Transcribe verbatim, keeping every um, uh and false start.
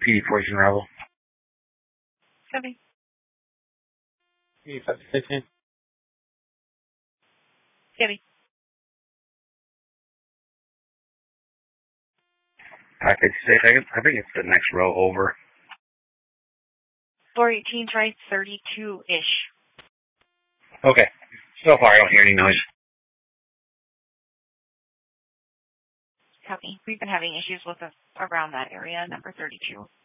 P D fourteen Rebel. Copy. P D five fifteen. Copy. Package six, I think I think it's the next row over. four eighteen, try thirty-two-ish. Okay. So far, I don't hear any noise. Copy. We've been having issues with us around that area, number thirty-two.